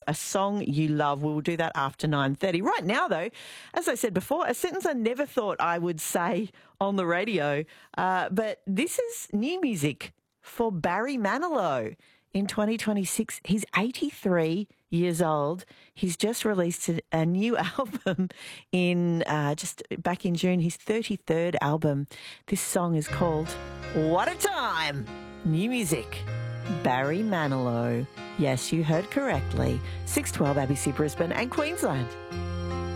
a song you love. We will do that after 9:30. Right now, though, as I said before, a sentence I never thought I would say on the radio, but this is new music for Barry Manilow in 2026. He's 83 years old. He's just released a new album in just back in June, his 33rd album. This song is called What a Time. New music, Barry Manilow. Yes, you heard correctly. 612 ABC Brisbane and Queensland.